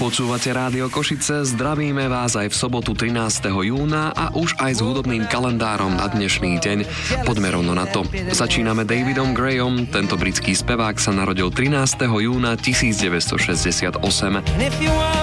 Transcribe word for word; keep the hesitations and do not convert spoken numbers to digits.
Počúvate Rádio Košice, zdravíme vás aj v sobotu trinásteho júna a už aj s hudobným kalendárom na dnešný deň. Poďme rovno na to. Začíname Davidom Grayom, tento britský spevák sa narodil trinásteho júna tisícdeväťstošesťdesiatosem.